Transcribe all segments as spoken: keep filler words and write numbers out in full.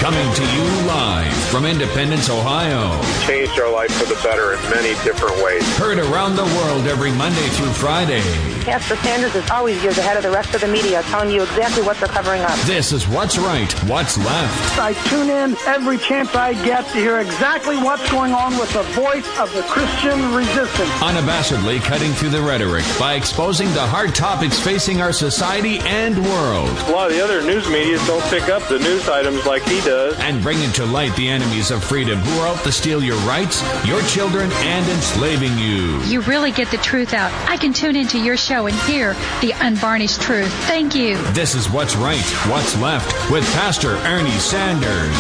Coming to you live from Independence, Ohio. Changed our life for the better in many different ways. Heard around the world every Monday through Friday. Pastor Sanders is always years ahead of the rest of the media, telling you exactly what they're covering up. This is What's Right, What's Left. I tune in every chance I get to hear exactly what's going on with the voice of the Christian resistance. Unabashedly cutting through the rhetoric by exposing the hard topics facing our society and world. A lot of the other news media don't pick up the news items like he does. And bringing to light the enemies of freedom who are out to steal your rights, your children, and enslaving you. You really get the truth out. I can tune into your show and hear the unvarnished truth. Thank you. This is What's Right, What's Left with Pastor Ernie Sanders.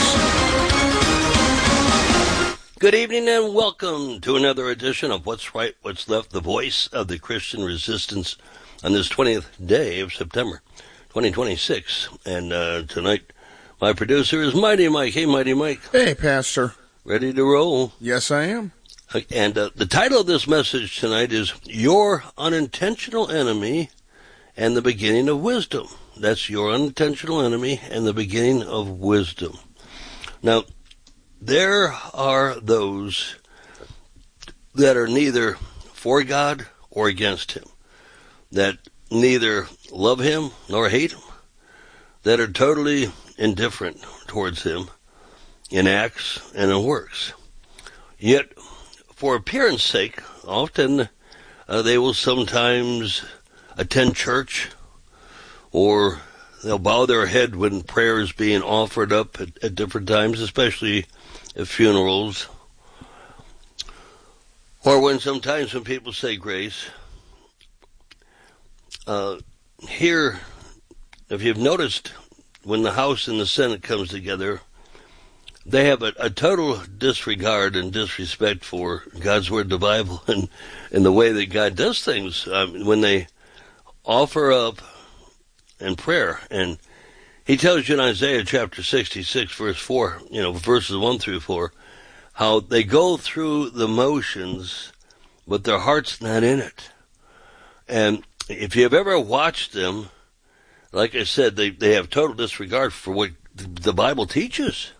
Good evening and welcome to another edition of What's Right, What's Left, the voice of the Christian resistance on this twentieth day of September, twenty twenty-six. And uh, tonight, my producer is Mighty Mike. Hey, Mighty Mike. Hey, Pastor. Ready to roll? Yes, I am. And uh, the title of this message tonight is Your Unintentional Enemy and the Beginning of Wisdom. That's your unintentional enemy and the beginning of wisdom. Now, there are those that are neither for God or against Him, that neither love Him nor hate Him, that are totally indifferent towards Him in acts and in works. Yet, for appearance sake, often uh, they will sometimes attend church, or they'll bow their head when prayer is being offered up at, at different times, especially at funerals, or when sometimes when people say grace. Uh, here, if you've noticed, when the House and the Senate comes together, they have a, a total disregard and disrespect for God's Word, the Bible, and, and the way that God does things. Um, when they offer up in prayer, and He tells you in Isaiah chapter sixty-six, verse four, you know, verses one through four, how they go through the motions, but their heart's not in it. And if you've ever watched them, like I said, they, they have total disregard for what the Bible teaches.